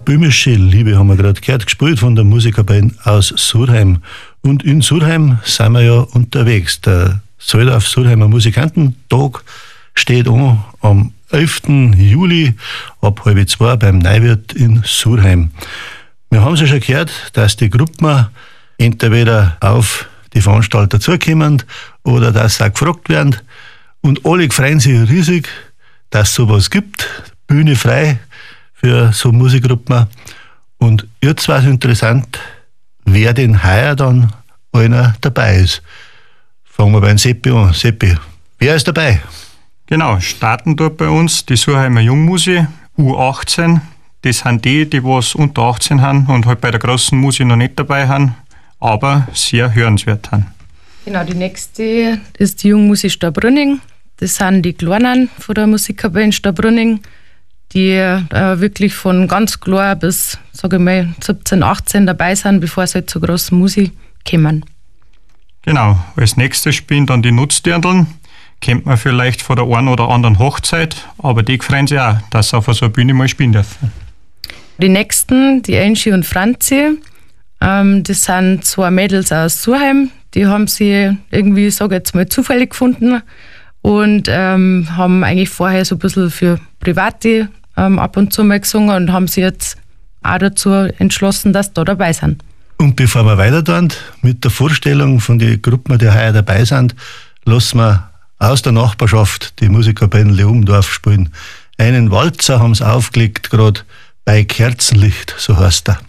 Böhmische Liebe haben wir gerade gehört, gespielt von der Musikerband aus Surheim. Und in Surheim sind wir ja unterwegs. Der Soldorf Surheimer Musikantentag steht an am 11. Juli ab 1:30 beim Neuwirt in Surheim. Wir haben ja schon gehört, dass die Gruppen entweder auf die Veranstalter zukommen oder dass sie auch gefragt werden. Und alle freuen sich riesig, dass es sowas gibt. Bühne frei für so Musikgruppen. Und jetzt war es interessant, wer denn heuer dann einer dabei ist. Fangen wir beim Seppi an. Seppi, wer ist dabei? Genau, starten dort bei uns die Surheimer Jungmusi U18. Das sind die was unter 18 haben und halt bei der großen Musi noch nicht dabei haben, aber sehr hörenswert haben. Genau, die nächste ist die Jungmusi Starbrunning. Das sind die Kleinen von der Musikerband Starbrunning, die wirklich von ganz klar bis, sage ich mal, 17, 18 dabei sind, bevor sie halt zur großen Musi kommen. Genau, als nächstes spielen dann die Nutzdirndln. Kennt man vielleicht von der einen oder anderen Hochzeit, aber die freuen sich auch, dass sie auf so einer Bühne mal spielen dürfen. Die nächsten, die Angie und Franzi, das sind zwei Mädels aus Surheim, die haben sie irgendwie, sage ich jetzt mal, zufällig gefunden und haben eigentlich vorher so ein bisschen für Private ab und zu mal gesungen und haben sich jetzt auch dazu entschlossen, dass sie da dabei sind. Und bevor wir weiter tun mit der Vorstellung von den Gruppen, die heuer dabei sind, lassen wir aus der Nachbarschaft die Musikerband Leumdorf spielen. Einen Walzer haben sie aufgelegt, gerade bei Kerzenlicht, so heißt er.